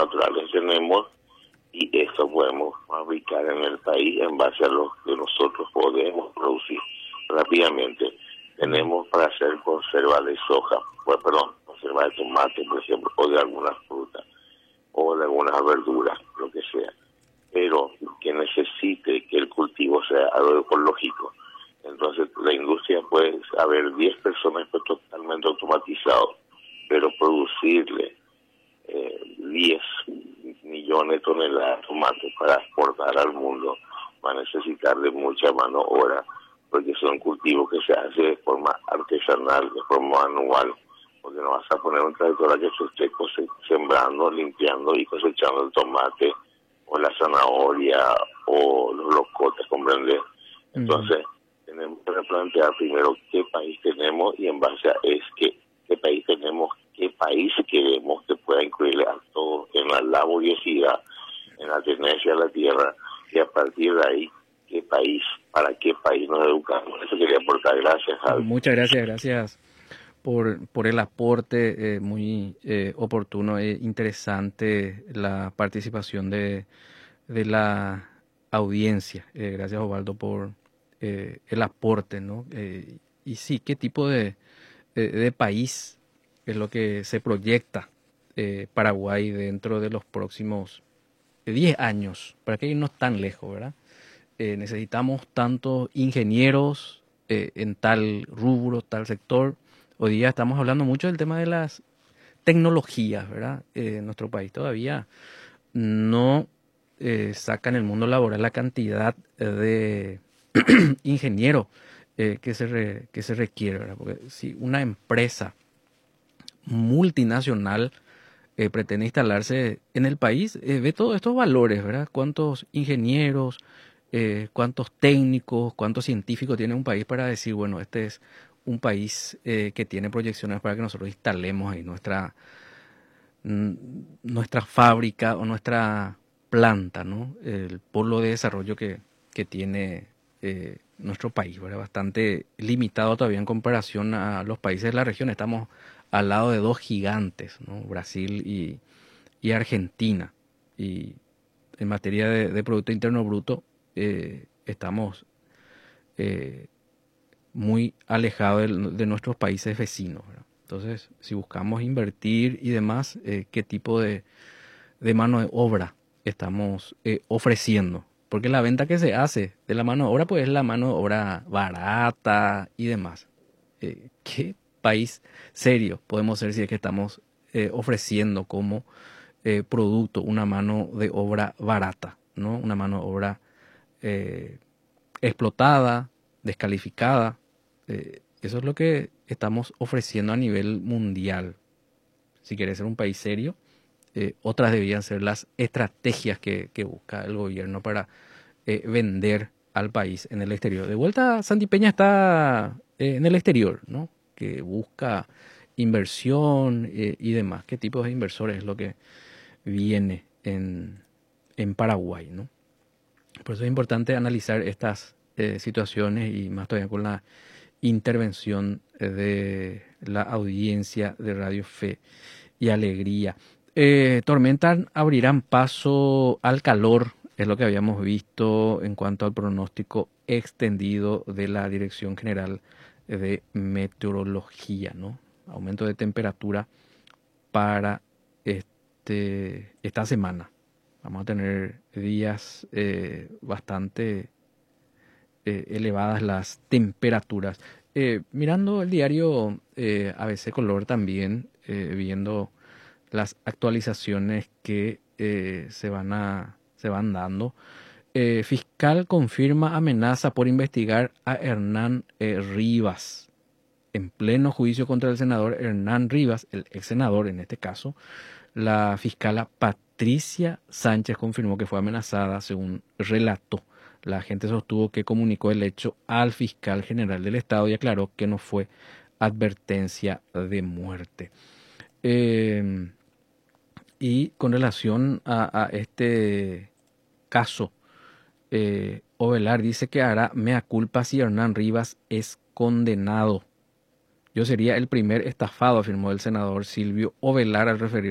naturales tenemos y esto podemos fabricar en el país en base a lo que nosotros podemos producir rápidamente. Tenemos para hacer conserva de soja, conserva de tomate, por ejemplo, o de algunas frutas, o de algunas verduras, lo que sea. Pero que necesite que el cultivo sea algo ecológico. Entonces, la industria puede haber 10 personas totalmente automatizados, pero producirle 10 millones de toneladas de tomates para exportar al mundo va a necesitar de mucha mano obra, porque son cultivos que se hacen de forma artesanal, de forma manual, porque no vas a poner un tractor que se esté sembrando, limpiando y cosechando el tomate o la zanahoria o los locotes, ¿comprende? Entonces, tenemos que replantear primero qué país tenemos y en base a qué país tenemos, qué país queremos que pueda incluirle a todos en la laboriosidad, en la tenencia de la tierra, y a partir de ahí, para qué país nos educamos. Eso quería aportar. Gracias, Javi. Muchas gracias por el aporte muy oportuno e interesante, la participación de la audiencia. Gracias, Osvaldo, por el aporte, ¿no? Y sí, ¿qué tipo de país es lo que se proyecta Paraguay dentro de los próximos 10 años? Para que irnos tan lejos, ¿verdad? Necesitamos tantos ingenieros en tal rubro, tal sector. Hoy día estamos hablando mucho del tema de las tecnologías, ¿verdad? En nuestro país todavía no saca en el mundo laboral la cantidad de ingenieros que se requiere, ¿verdad? Porque si una empresa multinacional pretende instalarse en el país, ve todos estos valores, ¿verdad? Cuántos ingenieros, cuántos técnicos, cuántos científicos tiene un país para decir, bueno, este es un país que tiene proyecciones para que nosotros instalemos ahí nuestra fábrica o nuestra planta, ¿no? El polo de desarrollo que tiene nuestro país, ¿verdad? Bastante limitado todavía en comparación a los países de la región. Estamos al lado de dos gigantes, ¿no? Brasil y Argentina. Y en materia de Producto Interno Bruto estamos muy alejados de nuestros países vecinos, ¿verdad? Entonces, si buscamos invertir y demás, ¿qué tipo de mano de obra estamos ofreciendo? Porque la venta que se hace de la mano de obra, pues es la mano de obra barata y demás. ¿Qué país serio podemos ser si es que estamos ofreciendo como producto una mano de obra barata, ¿no? Una mano de obra explotada, descalificada? Eso es lo que estamos ofreciendo a nivel mundial. Si quieres ser un país serio, otras debían ser las estrategias que busca el gobierno para vender al país en el exterior. De vuelta, Santi Peña está en el exterior, ¿no? Que busca inversión y demás. ¿Qué tipo de inversores es lo que viene en Paraguay, ¿no? Por eso es importante analizar estas situaciones y más todavía con la intervención de la audiencia de Radio Fe y Alegría. Tormentas abrirán paso al calor, es lo que habíamos visto en cuanto al pronóstico extendido de la Dirección General de Meteorología, ¿no? Aumento de temperatura para esta semana. Vamos a tener días bastante elevadas las temperaturas. Mirando el diario ABC Color también, viendo las actualizaciones que se van dando. Fiscal confirma amenaza por investigar a Hernán Rivas. En pleno juicio contra el senador Hernán Rivas, el ex senador en este caso, la fiscala Patricia Sánchez confirmó que fue amenazada, según relató. La agente sostuvo que comunicó el hecho al fiscal general del Estado y aclaró que no fue advertencia de muerte. Y con relación a este caso, Ovelar dice que hará mea culpa si Hernán Rivas es condenado. Yo sería el primer estafado, afirmó el senador Silvio Ovelar al referir